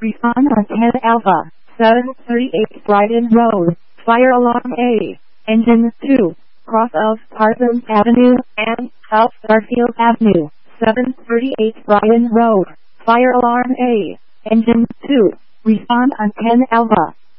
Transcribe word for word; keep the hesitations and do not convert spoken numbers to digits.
Respond on ten Alpha, seven thirty-eight Brighton Road, fire alarm A, engine two, cross of Parsons Avenue and South Garfield Avenue, seven thirty-eight Brighton Road, fire alarm A, engine two, respond on ten Alpha.